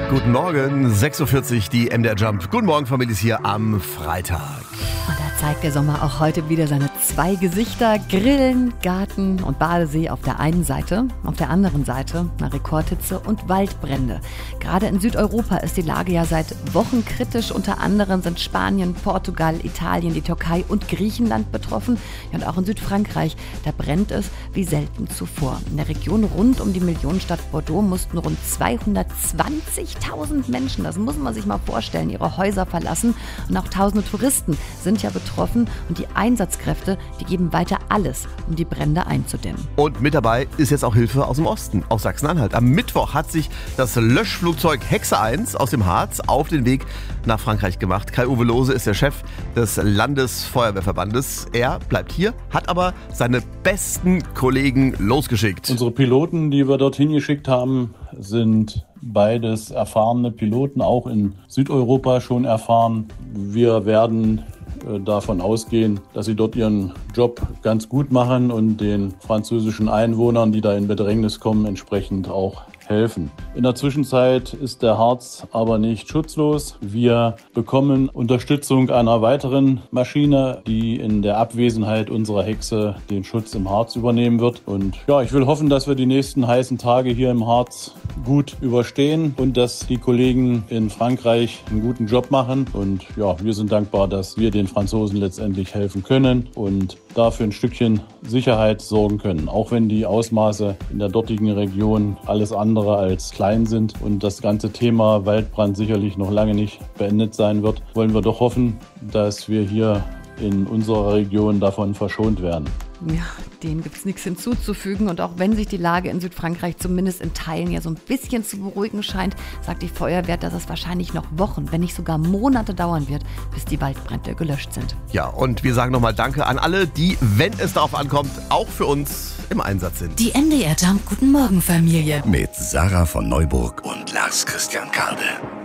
Guten Morgen, 6.40 Uhr, die MDR Jump. Guten Morgen, Familie, ist hier am Freitag. Und da zeigt der Sommer auch heute wieder seine zwei Gesichter. Grillen, Garten und Badesee auf der einen Seite, auf der anderen Seite Rekordhitze und Waldbrände. Gerade in Südeuropa ist die Lage ja seit Wochen kritisch. Unter anderem sind Spanien, Portugal, Italien, die Türkei und Griechenland betroffen. Ja, und auch in Südfrankreich, da brennt es wie selten zuvor. In der Region rund um die Millionenstadt Bordeaux mussten rund 220.000 Menschen, das muss man sich mal vorstellen, ihre Häuser verlassen. Und auch tausende Touristen sind ja betroffen. Und die Einsatzkräfte, die geben weiter alles, um die Brände einzudämmen. Und mit dabei ist jetzt auch Hilfe aus dem Osten, aus Sachsen-Anhalt. Am Mittwoch hat sich das Löschflugzeug Hexe 1 aus dem Harz auf den Weg nach Frankreich gemacht. Kai-Uwe Lohse ist der Chef des Landesfeuerwehrverbandes. Er bleibt hier, hat aber seine besten Kollegen losgeschickt. Unsere Piloten, die wir dorthin geschickt haben, sind beides erfahrene Piloten, auch in Südeuropa schon erfahren. Wir werden davon ausgehen, dass sie dort ihren Job ganz gut machen und den französischen Einwohnern, die da in Bedrängnis kommen, entsprechend auch helfen. In der Zwischenzeit ist der Harz aber nicht schutzlos. Wir bekommen Unterstützung einer weiteren Maschine, die in der Abwesenheit unserer Hexe den Schutz im Harz übernehmen wird. Und ja, ich will hoffen, dass wir die nächsten heißen Tage hier im Harz gut überstehen und dass die Kollegen in Frankreich einen guten Job machen. Und ja, wir sind dankbar, dass wir den Franzosen letztendlich helfen können und dafür ein Stückchen Sicherheit sorgen können. Auch wenn die Ausmaße in der dortigen Region alles andere als klein sind und das ganze Thema Waldbrand sicherlich noch lange nicht beendet sein wird, wollen wir doch hoffen, dass wir hier in unserer Region davon verschont werden. Ja, dem gibt es nichts hinzuzufügen. Und auch wenn sich die Lage in Südfrankreich zumindest in Teilen ja so ein bisschen zu beruhigen scheint, sagt die Feuerwehr, dass es wahrscheinlich noch Wochen, wenn nicht sogar Monate dauern wird, bis die Waldbrände gelöscht sind. Ja, und wir sagen nochmal Danke an alle, die, wenn es darauf ankommt, auch für uns im Einsatz sind. Die MDR Jump Guten Morgen Familie. Mit Sarah von Neuburg und Lars Christian Kade.